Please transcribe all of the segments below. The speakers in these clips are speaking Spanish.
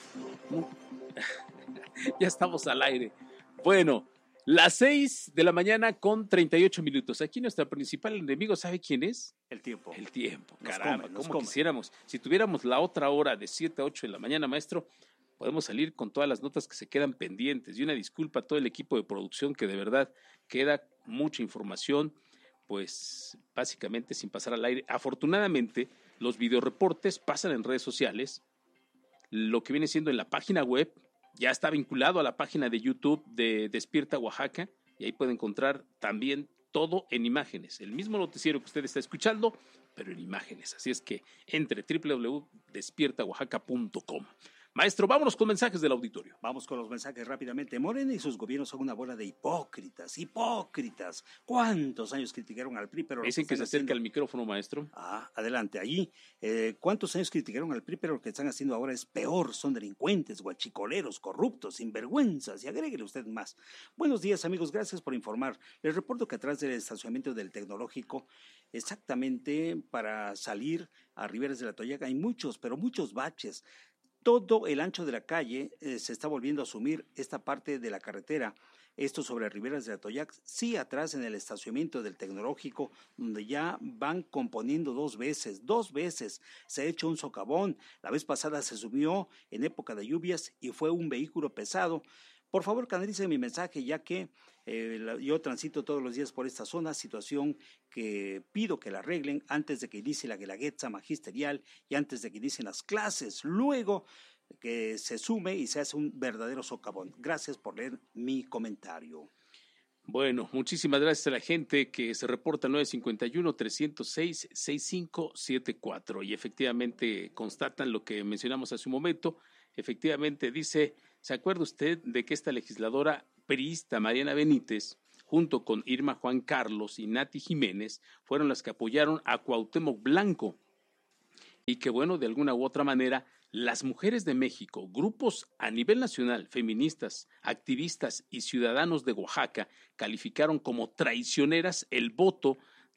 Ya estamos al aire. Bueno, las 6 de la mañana con 38 minutos. Aquí nuestra principal enemigo, ¿sabe quién es? El tiempo. El tiempo, Nos caramba, come, nos como come. quisiéramos. Si tuviéramos la otra hora de 7 a 8 de la mañana, maestro, podemos salir con todas las notas que se quedan pendientes. Y una disculpa a todo el equipo de producción que de verdad queda mucha información, pues básicamente sin pasar al aire. Afortunadamente, los videoreportes pasan en redes sociales. Lo que viene siendo en la página web ya está vinculado a la página de YouTube de Despierta Oaxaca y ahí puede encontrar también todo en imágenes, el mismo noticiero que usted está escuchando, pero en imágenes. Así es que entre www.despiertaoaxaca.com. Maestro, vámonos con mensajes del auditorio. Vamos con los mensajes rápidamente. Morena y sus gobiernos son una bola de hipócritas. ¿Cuántos años criticaron al PRI? Pero dicen que se acerca al micrófono, maestro. Adelante, allí. ¿Cuántos años criticaron al PRI? Pero lo que están haciendo ahora es peor. Son delincuentes, guachicoleros, corruptos, sinvergüenzas. Y agréguele usted más. Buenos días, amigos. Gracias por informar. Les reporto que atrás del estacionamiento del Tecnológico, exactamente para salir a Riberas de la Toyaca, hay muchos, pero muchos baches. Todo el ancho de la calle se está volviendo a asumir esta parte de la carretera. Esto sobre Riberas de Atoyac, sí, atrás en el estacionamiento del Tecnológico, donde ya van componiendo dos veces, se ha hecho un socavón. La vez pasada se subió en época de lluvias y fue un vehículo pesado. Por favor, canalice mi mensaje, ya que yo transito todos los días por esta zona, situación que pido que la arreglen antes de que inicie la guelaguetza magisterial y antes de que inicien las clases. Luego que se sume y se hace un verdadero socavón. Gracias por leer mi comentario. Bueno, muchísimas gracias a la gente que se reporta al 951-306-6574 y efectivamente constatan lo que mencionamos hace un momento. Efectivamente dice, ¿se acuerda usted de que esta legisladora priista Mariana Benítez, junto con Irma Juan Carlos y Nati Jiménez, fueron las que apoyaron a Cuauhtémoc Blanco? Y que bueno, de alguna u otra manera, las mujeres de México, grupos a nivel nacional, feministas, activistas y ciudadanos de Oaxaca, calificaron como traicioneras el voto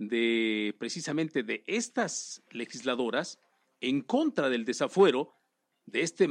de precisamente de estas legisladoras en contra del desafuero de este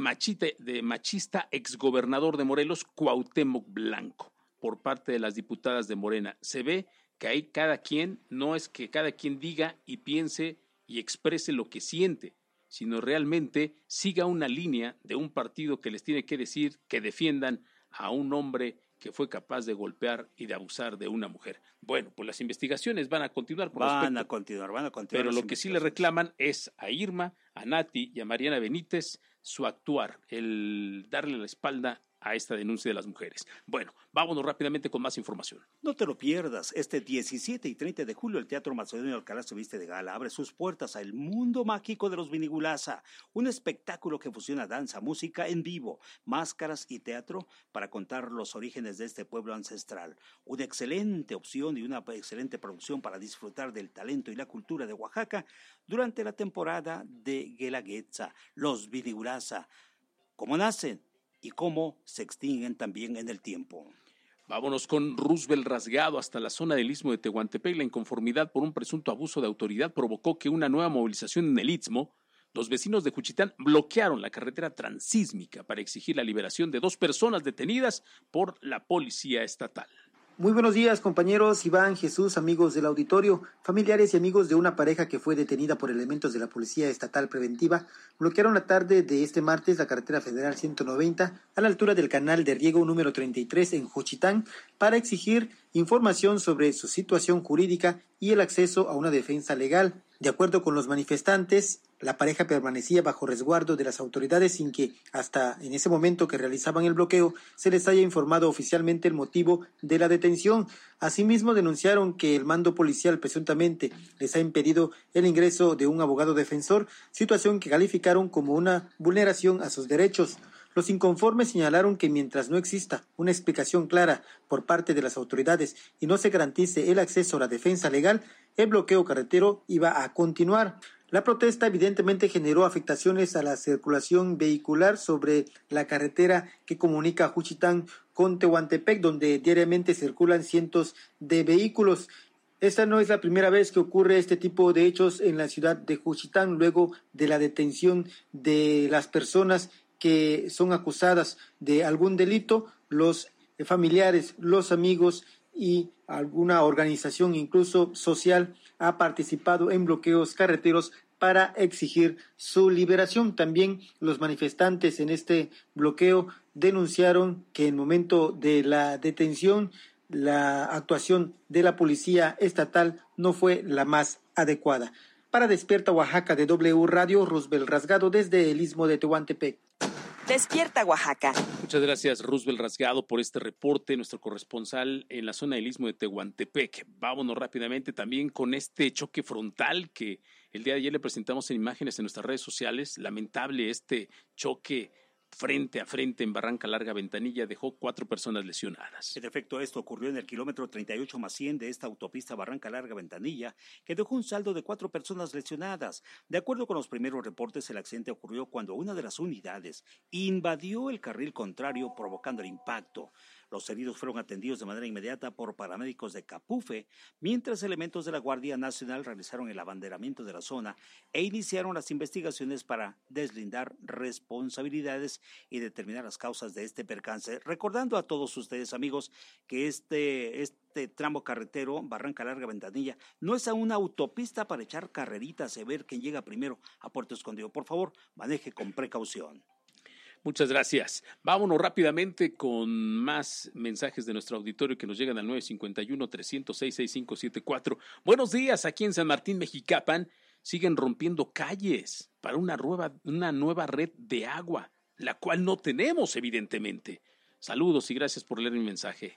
machista exgobernador de Morelos, Cuauhtémoc Blanco, por parte de las diputadas de Morena. Se ve que ahí cada quien, no es que cada quien diga y piense y exprese lo que siente, sino realmente siga una línea de un partido que les tiene que decir que defiendan a un hombre que fue capaz de golpear y de abusar de una mujer. Bueno, pues las investigaciones van a continuar. Van a continuar. Pero lo que sí le reclaman es a Irma, a Nati y a Mariana Benítez su actuar, el darle la espalda a esta denuncia de las mujeres. Bueno, vámonos rápidamente con más información. No te lo pierdas, este 17 y 30 de julio el Teatro Macedonio Alcalá se viste de gala, abre sus puertas al mundo mágico de los Vinigulaza, un espectáculo que fusiona danza, música en vivo, máscaras y teatro para contar los orígenes de este pueblo ancestral. Una excelente opción y una excelente producción para disfrutar del talento y la cultura de Oaxaca durante la temporada de Guelaguetza, los Vinigulaza. ¿Cómo nacen? Y cómo se extinguen también en el tiempo. Vámonos con Roosevelt rasgado hasta la zona del Istmo de Tehuantepec. La inconformidad por un presunto abuso de autoridad provocó que una nueva movilización en el Istmo. Los vecinos de Juchitán bloquearon la carretera transísmica para exigir la liberación de 2 personas detenidas por la policía estatal. Muy buenos días, compañeros, Iván, Jesús, amigos del auditorio, familiares y amigos de una pareja que fue detenida por elementos de la Policía Estatal Preventiva, bloquearon la tarde de este martes la carretera federal 190 a la altura del canal de riego número 33 en Juchitán para exigir información sobre su situación jurídica y el acceso a una defensa legal. De acuerdo con los manifestantes, la pareja permanecía bajo resguardo de las autoridades sin que, hasta en ese momento que realizaban el bloqueo, se les haya informado oficialmente el motivo de la detención. Asimismo, denunciaron que el mando policial presuntamente les ha impedido el ingreso de un abogado defensor, situación que calificaron como una vulneración a sus derechos. Los inconformes señalaron que mientras no exista una explicación clara por parte de las autoridades y no se garantice el acceso a la defensa legal, el bloqueo carretero iba a continuar. La protesta evidentemente generó afectaciones a la circulación vehicular sobre la carretera que comunica Juchitán con Tehuantepec, donde diariamente circulan cientos de vehículos. Esta no es la primera vez que ocurre este tipo de hechos en la ciudad de Juchitán, luego de la detención de las personas que son acusadas de algún delito, los familiares, los amigos y alguna organización incluso social ha participado en bloqueos carreteros para exigir su liberación. También los manifestantes en este bloqueo denunciaron que en el momento de la detención la actuación de la policía estatal no fue la más adecuada. Para Despierta Oaxaca de W Radio, Roosevelt Rasgado desde el Istmo de Tehuantepec. Despierta Oaxaca. Muchas gracias, Roosevelt Rasgado, por este reporte, nuestro corresponsal en la zona del Istmo de Tehuantepec. Vámonos rápidamente también con este choque frontal que el día de ayer le presentamos en imágenes en nuestras redes sociales. Lamentable este choque frente a frente en Barranca Larga Ventanilla, dejó 4 personas lesionadas. En efecto, esto ocurrió en el kilómetro 38+100 de esta autopista Barranca Larga Ventanilla, que dejó un saldo de 4 personas lesionadas. De acuerdo con los primeros reportes, el accidente ocurrió cuando una de las unidades invadió el carril contrario, provocando el impacto. Los heridos fueron atendidos de manera inmediata por paramédicos de Capufe, mientras elementos de la Guardia Nacional realizaron el abanderamiento de la zona e iniciaron las investigaciones para deslindar responsabilidades y determinar las causas de este percance. Recordando a todos ustedes, amigos, que este tramo carretero, Barranca Larga Ventanilla, no es una autopista para echar carreritas y ver quién llega primero a Puerto Escondido. Por favor, maneje con precaución. Muchas gracias. Vámonos rápidamente con más mensajes de nuestro auditorio que nos llegan al 951-306-6574. Buenos días, aquí en San Martín, Mexicapan, siguen rompiendo calles para una nueva red de agua, la cual no tenemos, evidentemente. Saludos y gracias por leer mi mensaje.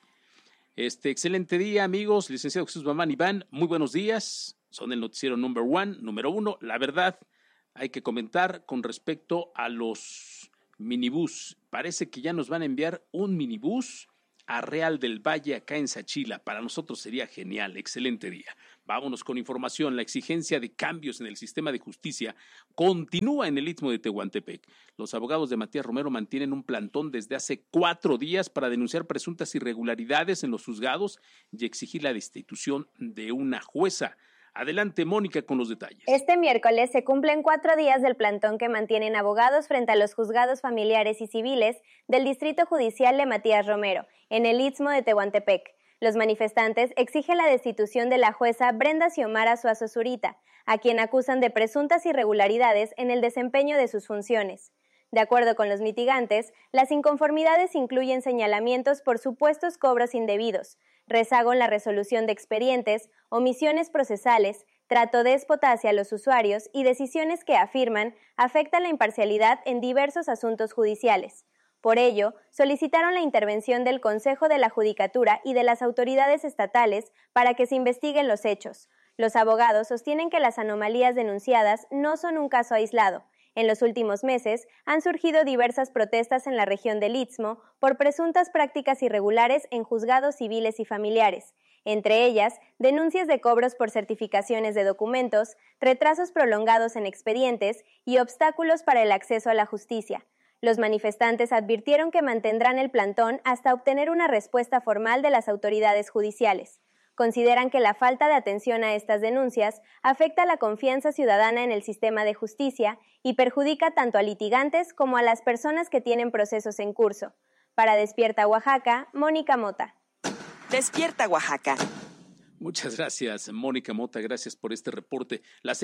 Excelente día, amigos. Licenciado Jesús Mamán Iván, muy buenos días. Son el noticiero número uno. La verdad, hay que comentar con respecto a los minibús. Parece que ya nos van a enviar un minibús a Real del Valle, acá en Sachila. Para nosotros sería genial. Excelente día. Vámonos con información. La exigencia de cambios en el sistema de justicia continúa en el Istmo de Tehuantepec. Los abogados de Matías Romero mantienen un plantón desde hace 4 días para denunciar presuntas irregularidades en los juzgados y exigir la destitución de una jueza. Adelante, Mónica, con los detalles. Este miércoles se cumplen 4 días del plantón que mantienen abogados frente a los juzgados familiares y civiles del Distrito Judicial de Matías Romero, en el Istmo de Tehuantepec. Los manifestantes exigen la destitución de la jueza Brenda Xiomara Suazo Zurita, a quien acusan de presuntas irregularidades en el desempeño de sus funciones. De acuerdo con los mitigantes, las inconformidades incluyen señalamientos por supuestos cobros indebidos, rezago en la resolución de expedientes, omisiones procesales, trato déspota hacia los usuarios y decisiones que afirman afectan la imparcialidad en diversos asuntos judiciales. Por ello, solicitaron la intervención del Consejo de la Judicatura y de las autoridades estatales para que se investiguen los hechos. Los abogados sostienen que las anomalías denunciadas no son un caso aislado. En los últimos meses han surgido diversas protestas en la región del Istmo por presuntas prácticas irregulares en juzgados civiles y familiares, entre ellas denuncias de cobros por certificaciones de documentos, retrasos prolongados en expedientes y obstáculos para el acceso a la justicia. Los manifestantes advirtieron que mantendrán el plantón hasta obtener una respuesta formal de las autoridades judiciales. Consideran que la falta de atención a estas denuncias afecta la confianza ciudadana en el sistema de justicia y perjudica tanto a litigantes como a las personas que tienen procesos en curso. Para Despierta Oaxaca, Mónica Mota. Despierta Oaxaca. Muchas gracias, Mónica Mota, gracias por este reporte. Las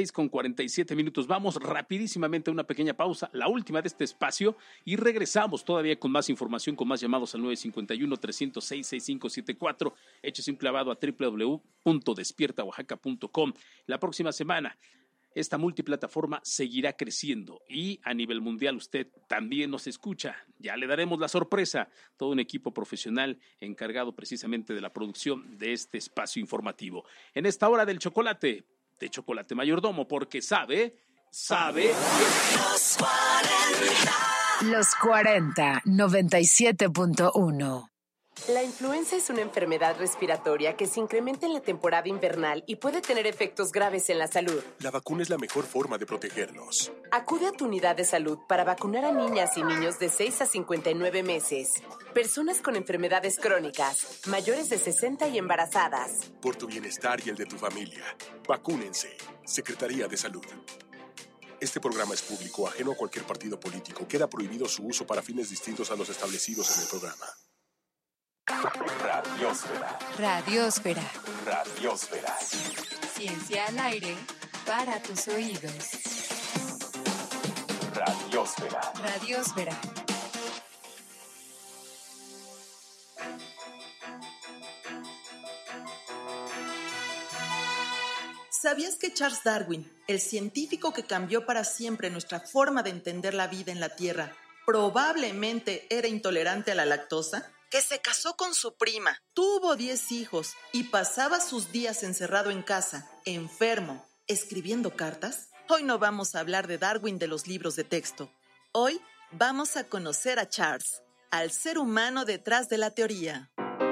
6:47. Vamos rapidísimamente a una pequeña pausa, la última de este espacio, y regresamos todavía con más información, con más llamados al 951-306-6574. Échese un clavado a www.despiertaoaxaca.com. La próxima semana esta multiplataforma seguirá creciendo y a nivel mundial usted también nos escucha. Ya le daremos la sorpresa. Todo un equipo profesional encargado precisamente de la producción de este espacio informativo. En esta hora del chocolate, de Chocolate Mayordomo, porque sabe. Los 40, 97.1. La influenza es una enfermedad respiratoria que se incrementa en la temporada invernal y puede tener efectos graves en la salud. La vacuna es la mejor forma de protegernos. Acude a tu unidad de salud para vacunar a niñas y niños de 6 a 59 meses, personas con enfermedades crónicas, mayores de 60 y embarazadas. Por tu bienestar y el de tu familia, vacúnense. Secretaría de Salud. Este programa es público, ajeno a cualquier partido político. Queda prohibido su uso para fines distintos a los establecidos en el programa. Radiósfera. Radiósfera. Radiósfera. Ciencia al aire para tus oídos. Radiósfera. Radiósfera. ¿Sabías que Charles Darwin, el científico que cambió para siempre nuestra forma de entender la vida en la Tierra, probablemente era intolerante a la lactosa? Que se casó con su prima, tuvo 10 hijos y pasaba sus días encerrado en casa, enfermo, escribiendo cartas. Hoy no vamos a hablar de Darwin de los libros de texto. Hoy vamos a conocer a Charles, al ser humano detrás de la teoría.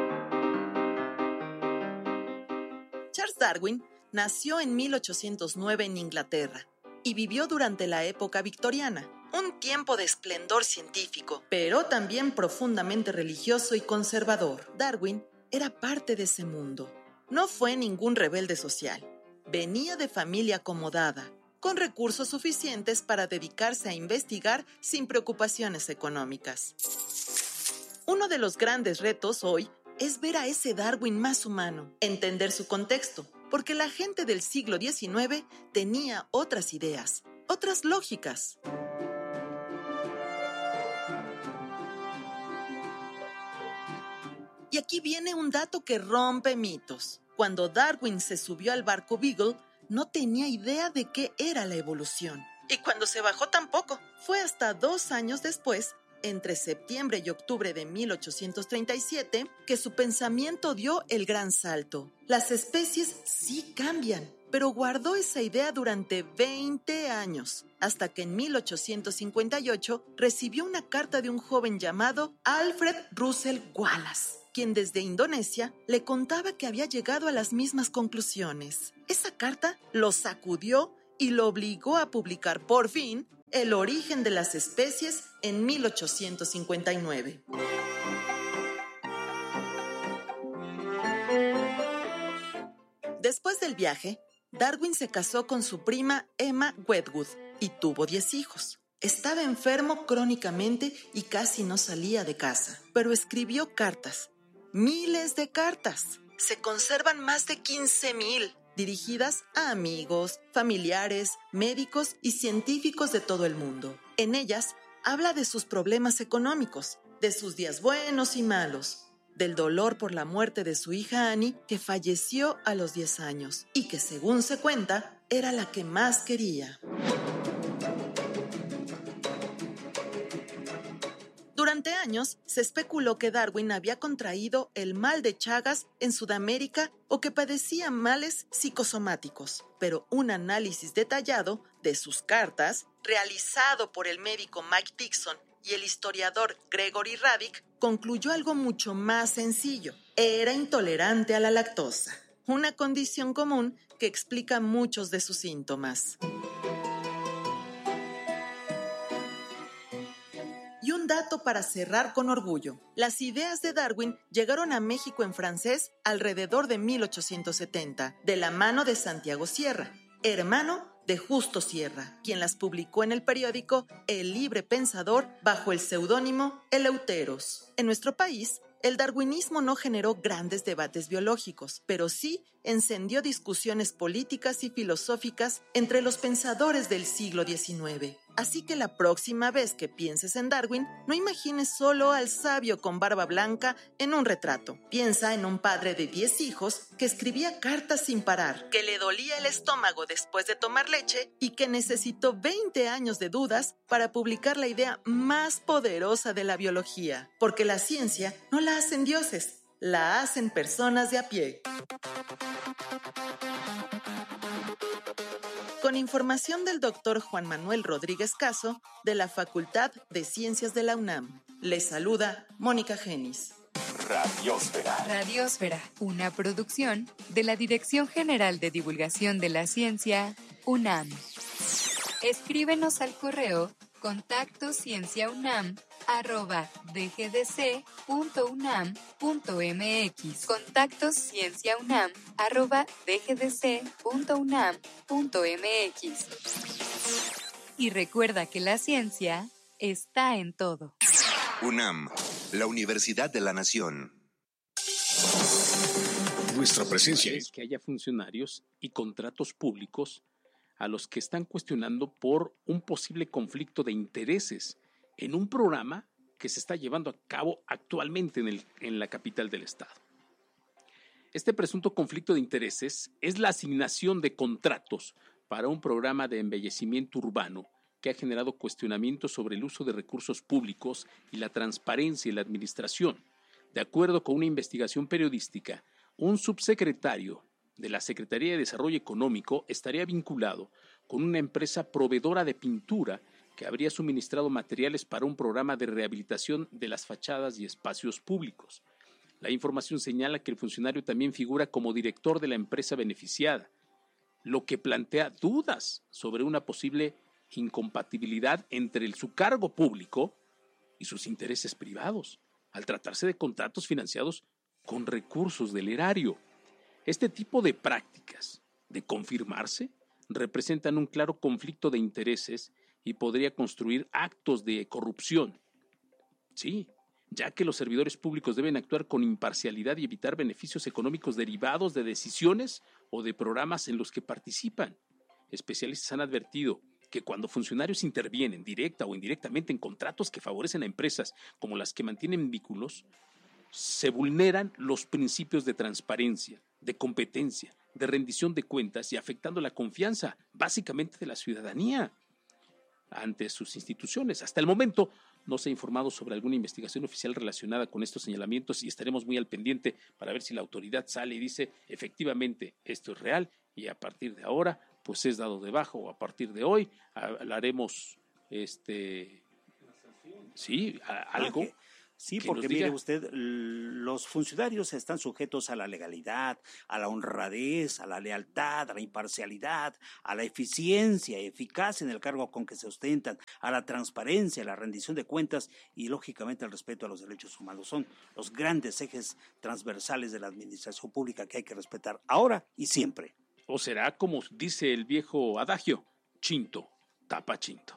Charles Darwin nació en 1809 en Inglaterra y vivió durante la época victoriana, un tiempo de esplendor científico, pero también profundamente religioso y conservador. Darwin era parte de ese mundo. No fue ningún rebelde social. Venía de familia acomodada, con recursos suficientes para dedicarse a investigar sin preocupaciones económicas. Uno de los grandes retos hoy es ver a ese Darwin más humano, entender su contexto, porque la gente del siglo XIX tenía otras ideas, otras lógicas. Y aquí viene un dato que rompe mitos. Cuando Darwin se subió al barco Beagle, no tenía idea de qué era la evolución. Y cuando se bajó tampoco. Fue hasta 2 años después, entre septiembre y octubre de 1837, que su pensamiento dio el gran salto. Las especies sí cambian, pero guardó esa idea durante 20 años, hasta que en 1858 recibió una carta de un joven llamado Alfred Russel Wallace, quien desde Indonesia le contaba que había llegado a las mismas conclusiones. Esa carta lo sacudió y lo obligó a publicar por fin El origen de las especies en 1859. Después del viaje, Darwin se casó con su prima Emma Wedgwood y tuvo 10 hijos. Estaba enfermo crónicamente y casi no salía de casa, pero escribió cartas, miles de cartas. Se conservan más de 15,000. Dirigidas a amigos, familiares, médicos y científicos de todo el mundo. En ellas, habla de sus problemas económicos, de sus días buenos y malos, del dolor por la muerte de su hija Annie, que falleció a los 10 años, y que, según se cuenta, era la que más quería. Durante años, se especuló que Darwin había contraído el mal de Chagas en Sudamérica o que padecía males psicosomáticos, pero un análisis detallado de sus cartas, realizado por el médico Mike Dixon y el historiador Gregory Radic, concluyó algo mucho más sencillo. Era intolerante a la lactosa, una condición común que explica muchos de sus síntomas. Y un dato para cerrar con orgullo. Las ideas de Darwin llegaron a México en francés alrededor de 1870, de la mano de Santiago Sierra, hermano de Justo Sierra, quien las publicó en el periódico El Libre Pensador bajo el seudónimo Eleuteros. En nuestro país, el darwinismo no generó grandes debates biológicos, pero sí encendió discusiones políticas y filosóficas entre los pensadores del siglo XIX. Así que la próxima vez que pienses en Darwin, no imagines solo al sabio con barba blanca en un retrato. Piensa en un padre de 10 hijos que escribía cartas sin parar, que le dolía el estómago después de tomar leche y que necesitó 20 años de dudas para publicar la idea más poderosa de la biología. Porque la ciencia no la hacen dioses, la hacen personas de a pie. Con información del Dr. Juan Manuel Rodríguez Caso, de la Facultad de Ciencias de la UNAM. Les saluda Mónica Genis. Radiósfera. Radiósfera, una producción de la Dirección General de Divulgación de la Ciencia, UNAM. Escríbenos al correo contactoscienciaunam@dgdc.unam.mx. contactoscienciaunam@dgdc.unam.mx. Y recuerda que la ciencia está en todo. UNAM, la Universidad de la Nación. Nuestra presencia es que haya funcionarios y contratos públicos a los que están cuestionando por un posible conflicto de intereses en un programa que se está llevando a cabo actualmente en la capital del estado. Este presunto conflicto de intereses es la asignación de contratos para un programa de embellecimiento urbano que ha generado cuestionamientos sobre el uso de recursos públicos y la transparencia en la administración. De acuerdo con una investigación periodística, un subsecretario de la Secretaría de Desarrollo Económico estaría vinculado con una empresa proveedora de pintura que habría suministrado materiales para un programa de rehabilitación de las fachadas y espacios públicos. La información señala que el funcionario también figura como director de la empresa beneficiada, lo que plantea dudas sobre una posible incompatibilidad entre su cargo público y sus intereses privados, al tratarse de contratos financiados con recursos del erario. Este tipo de prácticas, de confirmarse, representan un claro conflicto de intereses y podría construir actos de corrupción. Sí, ya que los servidores públicos deben actuar con imparcialidad y evitar beneficios económicos derivados de decisiones o de programas en los que participan. Especialistas han advertido que cuando funcionarios intervienen directa o indirectamente en contratos que favorecen a empresas como las que mantienen vínculos, se vulneran los principios de transparencia, de competencia, de rendición de cuentas y afectando la confianza, básicamente, de la ciudadanía ante sus instituciones. Hasta el momento no se ha informado sobre alguna investigación oficial relacionada con estos señalamientos y estaremos muy al pendiente para ver si la autoridad sale y dice efectivamente esto es real y a partir de ahora pues es dado de baja, o a partir de hoy haremos algo. Sí, porque mire usted, los funcionarios están sujetos a la legalidad, a la honradez, a la lealtad, a la imparcialidad, a la eficiencia y eficacia en el cargo con que se ostentan, a la transparencia, a la rendición de cuentas y, lógicamente, al respeto a los derechos humanos. Son los grandes ejes transversales de la administración pública que hay que respetar ahora y siempre. O será, como dice el viejo adagio, chinto, tapa chinto.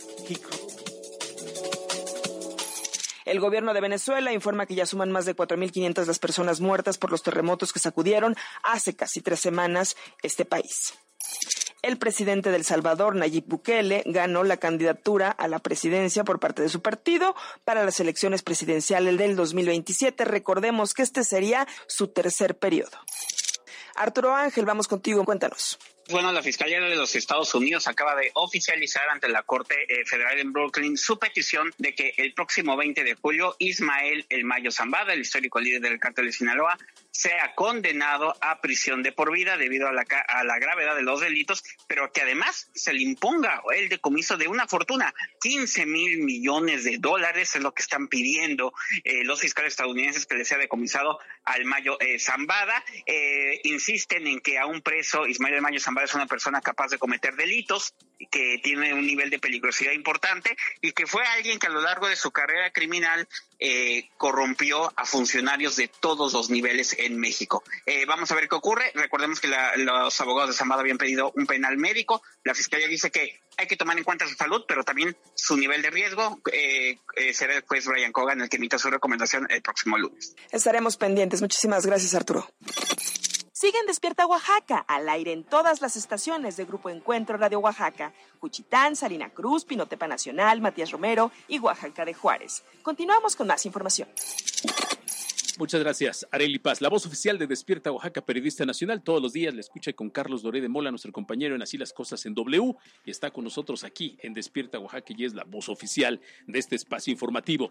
El gobierno de Venezuela informa que ya suman más de 4.500 las personas muertas por los terremotos que sacudieron hace casi 3 semanas este país. El presidente de El Salvador, Nayib Bukele, ganó la candidatura a la presidencia por parte de su partido para las elecciones presidenciales del 2027. Recordemos que este sería su tercer periodo. Arturo Ángel, vamos contigo, cuéntanos. Bueno, la Fiscalía de los Estados Unidos acaba de oficializar ante la Corte Federal en Brooklyn su petición de que el próximo 20 de julio Ismael El Mayo Zambada, el histórico líder del cártel de Sinaloa, sea condenado a prisión de por vida debido a la gravedad de los delitos, pero que además se le imponga el decomiso de una fortuna. $15,000 millones es lo que están pidiendo los fiscales estadounidenses, que le sea decomisado al Mayo Zambada. Insisten en que a un preso, Ismael El Mayo Zambada es una persona capaz de cometer delitos, que tiene un nivel de peligrosidad importante y que fue alguien que a lo largo de su carrera criminal corrompió a funcionarios de todos los niveles en México. Vamos a ver qué ocurre. Recordemos que los abogados de Zambada habían pedido un penal médico. La Fiscalía dice que hay que tomar en cuenta su salud, pero también su nivel de riesgo. Será el juez Brian Cogan el que emita su recomendación el próximo lunes. Estaremos pendientes. Muchísimas gracias, Arturo. Sigue en Despierta Oaxaca, al aire en todas las estaciones de Grupo Encuentro Radio Oaxaca, Juchitán, Salina Cruz, Pinotepa Nacional, Matías Romero y Oaxaca de Juárez. Continuamos con más información. Muchas gracias, Arely Paz, la voz oficial de Despierta Oaxaca, periodista nacional. Todos los días le escucha con Carlos Doré de Mola, nuestro compañero en Así las Cosas en W, y está con nosotros aquí en Despierta Oaxaca y es la voz oficial de este espacio informativo.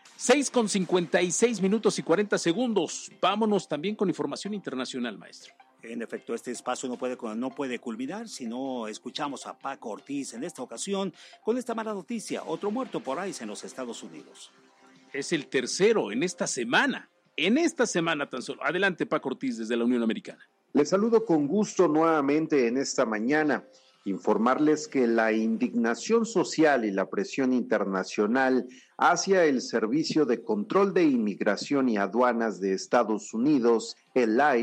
6:56 y 40 segundos. Vámonos también con información internacional, maestro. En efecto, este espacio no puede culminar si no escuchamos a Paco Ortiz en esta ocasión con esta mala noticia: otro muerto por ICE en los Estados Unidos. Es el tercero en esta semana. En esta semana tan solo. Adelante, Paco Ortiz, desde la Unión Americana. Les saludo con gusto nuevamente en esta mañana. Informarles que la indignación social y la presión internacional hacia el Servicio de Control de Inmigración y Aduanas de Estados Unidos, el ICE,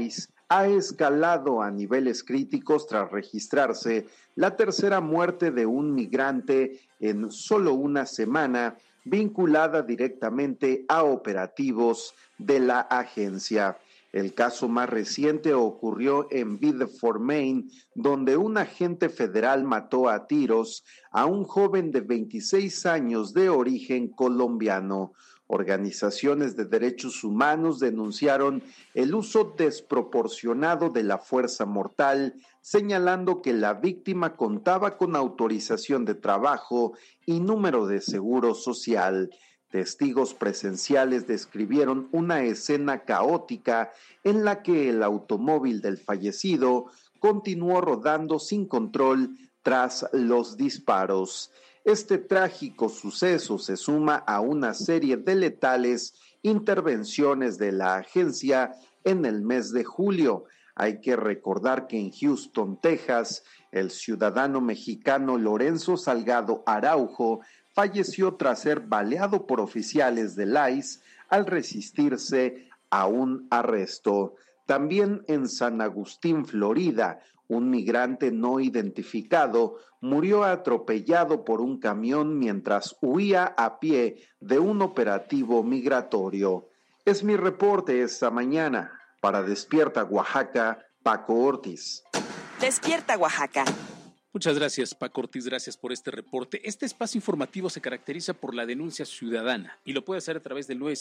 ha escalado a niveles críticos tras registrarse la tercera muerte de un migrante en solo una semana, vinculada directamente a operativos de la agencia. El caso más reciente ocurrió en Biddeford, Maine, donde un agente federal mató a tiros a un joven de 26 años de origen colombiano. Organizaciones de derechos humanos denunciaron el uso desproporcionado de la fuerza mortal, señalando que la víctima contaba con autorización de trabajo y número de seguro social. Testigos presenciales describieron una escena caótica en la que el automóvil del fallecido continuó rodando sin control tras los disparos. Este trágico suceso se suma a una serie de letales intervenciones de la agencia en el mes de julio. Hay que recordar que en Houston, Texas, el ciudadano mexicano Lorenzo Salgado Araujo falleció tras ser baleado por oficiales del ICE al resistirse a un arresto. También en San Agustín, Florida, un migrante no identificado murió atropellado por un camión mientras huía a pie de un operativo migratorio. Es mi reporte esta mañana. Para Despierta Oaxaca, Paco Ortiz. Despierta Oaxaca. Muchas gracias, Paco Ortiz, gracias por este reporte. Este espacio informativo se caracteriza por la denuncia ciudadana y lo puede hacer a través del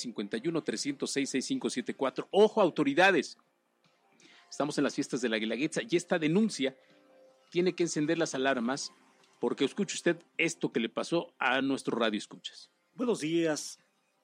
951-306-6574. ¡Ojo, autoridades! Estamos en las fiestas de la Guelaguetza y esta denuncia tiene que encender las alarmas porque escuche usted esto que le pasó a nuestro radio escuchas. Buenos días.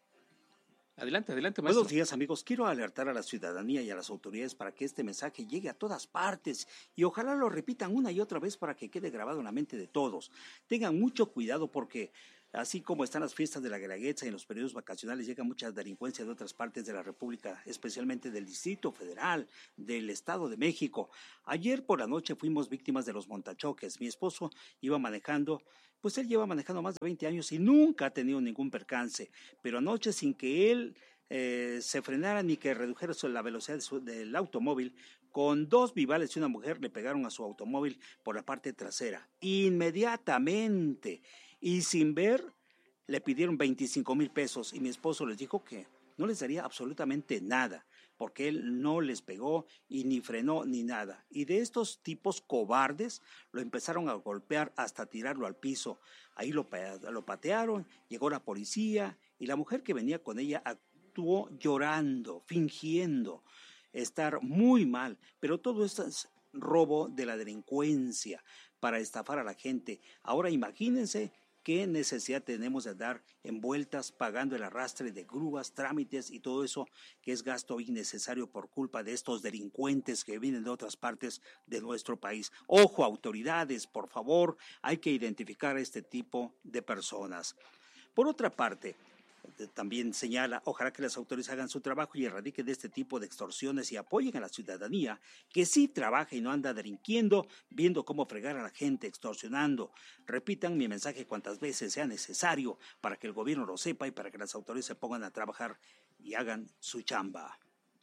Adelante, maestro. Buenos días, amigos. Quiero alertar a la ciudadanía y a las autoridades para que este mensaje llegue a todas partes y ojalá lo repitan una y otra vez para que quede grabado en la mente de todos. Tengan mucho cuidado porque así como están las fiestas de la Guelaguetza y en los periodos vacacionales llega mucha delincuencia de otras partes de la República, especialmente del Distrito Federal, del Estado de México. Ayer por la noche fuimos víctimas de los montachoques. Mi esposo iba manejando, pues él lleva manejando más de 20 años y nunca ha tenido ningún percance, pero anoche sin que él se frenara ni que redujera la velocidad del automóvil, con dos vivales y una mujer le pegaron a su automóvil por la parte trasera, inmediatamente, y sin ver, le pidieron 25,000 pesos y mi esposo les dijo que no les daría absolutamente nada, porque él no les pegó y ni frenó ni nada. Y de estos tipos cobardes lo empezaron a golpear hasta tirarlo al piso. Ahí lo patearon, llegó la policía y la mujer que venía con ella actuó llorando, fingiendo estar muy mal. Pero todo esto es robo de la delincuencia para estafar a la gente. Ahora imagínense ¿qué necesidad tenemos de andar envueltas pagando el arrastre de grúas, trámites y todo eso que es gasto innecesario por culpa de estos delincuentes que vienen de otras partes de nuestro país? Ojo, autoridades, por favor, hay que identificar a este tipo de personas. Por otra parte, también señala, ojalá que las autoridades hagan su trabajo y erradiquen de este tipo de extorsiones y apoyen a la ciudadanía que sí trabaja y no anda delinquiendo, viendo cómo fregar a la gente, extorsionando. Repitan mi mensaje cuantas veces sea necesario para que el gobierno lo sepa y para que las autoridades se pongan a trabajar y hagan su chamba.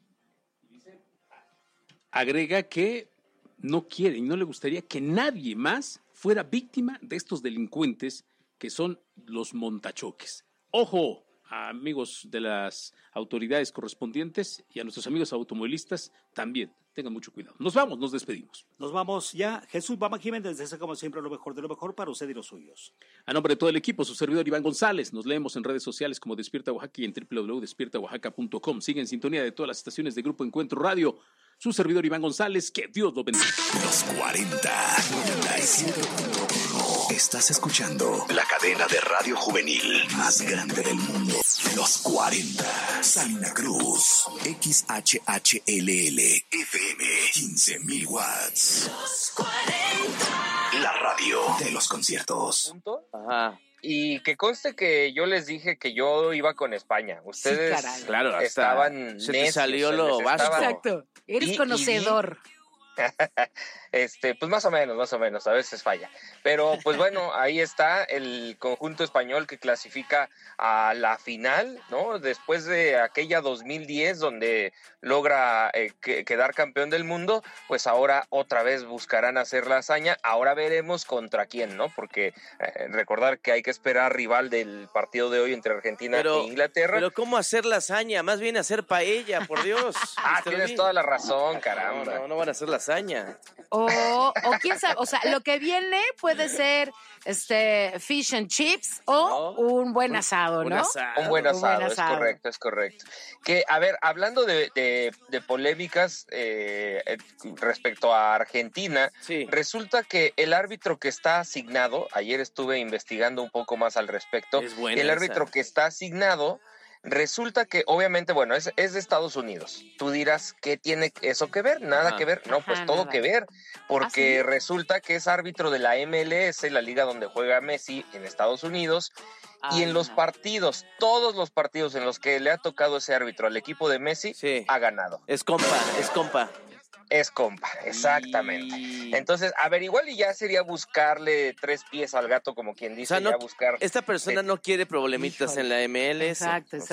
Agrega que no quiere y no le gustaría que nadie más fuera víctima de estos delincuentes que son los montachoques. ¡Ojo! A amigos de las autoridades correspondientes y a nuestros amigos automovilistas también. Tengan mucho cuidado. Nos vamos, nos despedimos. Nos vamos ya. Jesús Bama Jiménez desea como siempre lo mejor de lo mejor para usted y los suyos. A nombre de todo el equipo, su servidor Iván González. Nos leemos en redes sociales como Despierta Oaxaca y en www.despiertaoaxaca.com. Sigue en sintonía de todas las estaciones de Grupo Encuentro Radio. Su servidor Iván González, que Dios lo bendiga. Los 40, 97.1. Estás escuchando la cadena de radio juvenil más grande del mundo. Los 40. Salina Cruz. XHHLL. FM. 15,000 watts. Los 40. La radio de los conciertos. Ajá. Y que conste que yo les dije que yo iba con España. Ustedes claro, estaban se te salió lo vasco. Exacto. Eres conocedor. Pues más o menos, a veces falla. Pero pues bueno, ahí está el conjunto español que clasifica a la final, ¿no? Después de aquella 2010 donde logra quedar campeón del mundo, pues ahora otra vez buscarán hacer la hazaña. Ahora veremos contra quién, ¿no? Porque recordar que hay que esperar rival del partido de hoy entre Argentina e Inglaterra. Pero ¿cómo hacer la hazaña? Más bien hacer paella, por Dios. Tienes toda la razón, caramba. No van a hacer la hazaña. O quién sabe, o sea, lo que viene puede ser fish and chips o un buen asado, ¿no? Un buen asado, es correcto. Que, a ver, hablando de polémicas respecto a Argentina, resulta que el árbitro que está asignado, ayer estuve investigando un poco más al respecto, el árbitro que está asignado, resulta que, obviamente, bueno, es de Estados Unidos. Tú dirás, ¿qué tiene eso que ver? Nada que ver. No, pues todo que ver. Porque resulta que es árbitro de la MLS, la liga donde juega Messi en Estados Unidos. Y en los partidos, todos los partidos en los que le ha tocado ese árbitro al equipo de Messi, ha ganado. Es compa. Es compa, exactamente. Entonces, a ver, igual y ya sería buscarle 3 pies al gato, como quien dice, ya buscar... Esta persona no quiere problemitas en la MLS.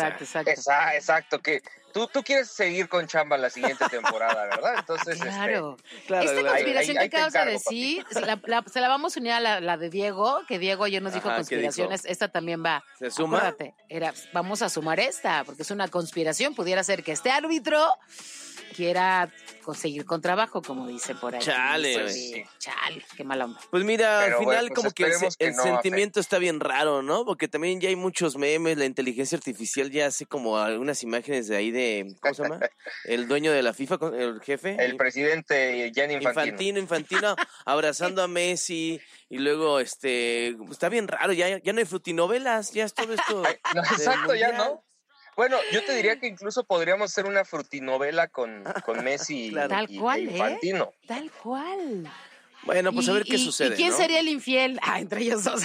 Exacto, que tú quieres seguir con chamba la siguiente temporada, ¿verdad? Entonces, claro. Esta conspiración que acabas de decir, se la vamos a unir a la de Diego, que Diego ayer nos dijo conspiraciones, esta también va. ¿Se suma? Acuérdate, vamos a sumar esta, porque es una conspiración, pudiera ser que este árbitro quiera conseguir con trabajo, como dice por ahí. Chale, qué mala onda. Pues mira, al final pues como que el sentimiento está bien raro, ¿no? Porque también ya hay muchos memes, la inteligencia artificial ya hace como algunas imágenes de ahí de, ¿cómo se llama? El dueño de la FIFA, el jefe. El presidente Gianni Infantino abrazando a Messi y luego, está bien raro, ya no hay frutinovelas, ya es todo esto. No, exacto, ya no. Bueno, yo te diría que incluso podríamos hacer una frutinovela con Messi Tal cual, e Infantino. Tal cual. Bueno, pues a ver qué sucede. ¿Y quién sería el infiel? Entre ellos dos.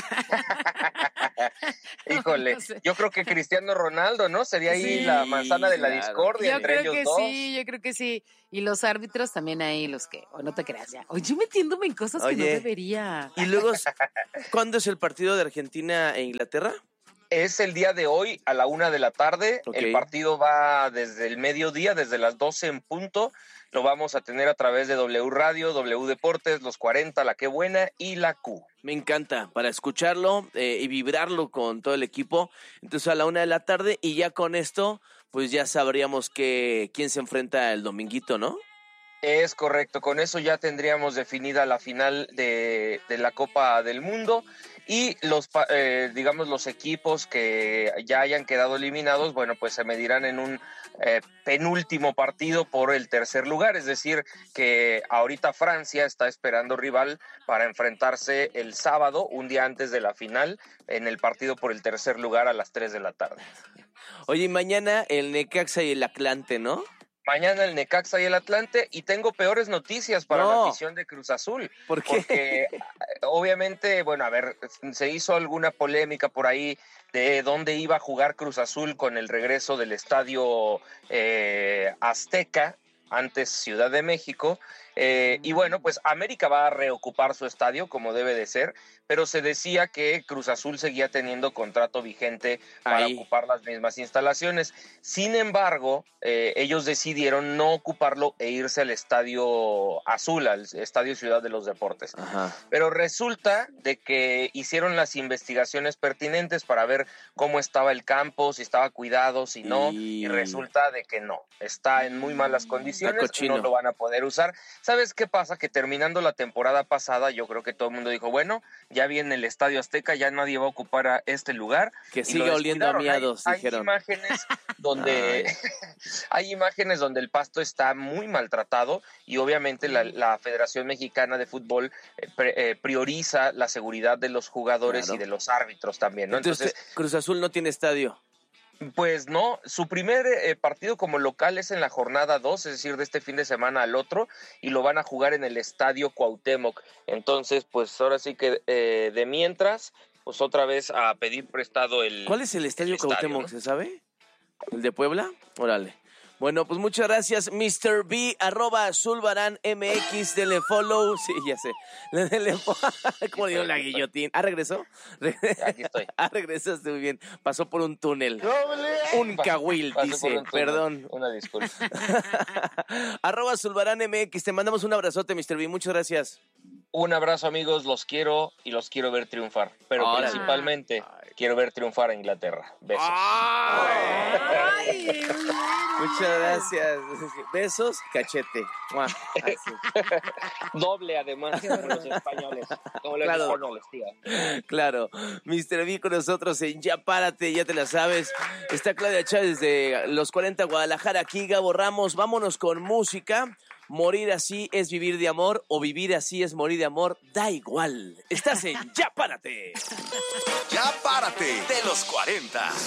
Híjole, yo creo que Cristiano Ronaldo, ¿no? Sería ahí la manzana de la discordia entre ellos dos. Yo creo que sí. Y los árbitros también ahí, los que... O no te creas ya. Oye, yo metiéndome en cosas que no debería. Y luego, ¿cuándo es el partido de Argentina e Inglaterra? Es el día de hoy a la 1:00 p.m. El partido va desde el mediodía, desde las 12 en punto. Lo vamos a tener a través de W Radio, W Deportes, Los 40, La Qué Buena y La Q. Me encanta, para escucharlo y vibrarlo con todo el equipo. Entonces a la 1:00 p.m. y ya con esto, pues ya sabríamos quién se enfrenta el dominguito, ¿no? Es correcto, con eso ya tendríamos definida la final de la Copa del Mundo. Y los equipos que ya hayan quedado eliminados, bueno, pues se medirán en un penúltimo partido por el tercer lugar. Es decir, que ahorita Francia está esperando rival para enfrentarse el sábado, un día antes de la final, en el partido por el tercer lugar a las 3:00 p.m. Oye, y mañana el Necaxa y el Atlante, ¿no? Mañana el Necaxa y el Atlante, y tengo peores noticias para la afición de Cruz Azul. ¿Por qué? Porque obviamente, bueno, a ver, se hizo alguna polémica por ahí de dónde iba a jugar Cruz Azul con el regreso del estadio Azteca, antes Ciudad de México. Y bueno, pues América va a reocupar su estadio como debe de ser, pero se decía que Cruz Azul seguía teniendo contrato vigente para ocupar las mismas instalaciones. Sin embargo, ellos decidieron no ocuparlo e irse al Estadio Azul, al Estadio Ciudad de los Deportes. Ajá. Pero resulta de que hicieron las investigaciones pertinentes para ver cómo estaba el campo, si estaba cuidado, si no, y resulta de que no, está en muy malas condiciones, no lo van a poder usar. ¿Sabes qué pasa? Que terminando la temporada pasada, yo creo que todo el mundo dijo, bueno, ya viene el Estadio Azteca, ya nadie va a ocupar a este lugar. Que siga oliendo a miados, dijeron. Hay imágenes donde el pasto está muy maltratado y obviamente la Federación Mexicana de Fútbol prioriza la seguridad de los jugadores y de los árbitros también, ¿no? Entonces, Cruz Azul no tiene estadio. Pues no, su primer partido como local es en la jornada 2, es decir, de este fin de semana al otro, y lo van a jugar en el Estadio Cuauhtémoc. Entonces, pues ahora sí que de mientras, pues otra vez a pedir prestado el... ¿Cuál es el Estadio Cuauhtémoc, ¿no? ¿Se sabe? ¿El de Puebla? Órale. Bueno, pues muchas gracias, Mr. B, @Zulbarán MX, denle follow. Sí, ya sé. Denle ¿cómo digo la guillotín? ¿Regresó? Aquí estoy. Regresaste muy bien. Pasó por un túnel. Un cahuil, dice. Perdón. Una disculpa. @ZulbaránMX, te mandamos un abrazote, Mr. B, muchas gracias. Un abrazo, amigos, los quiero y los quiero ver triunfar. Pero principalmente quiero ver triunfar a Inglaterra. Besos. Muchas gracias. Besos, cachete. Doble, además, como los españoles. Como los españoles, tío. Claro. Mr. B con nosotros en Ya Párate, ya te la sabes. Está Claudia Chávez de Los 40 Guadalajara, aquí Gabo Ramos. Vámonos con música. Morir así es vivir de amor o vivir así es morir de amor, da igual. Estás en Ya Párate. Ya Párate de Los 40.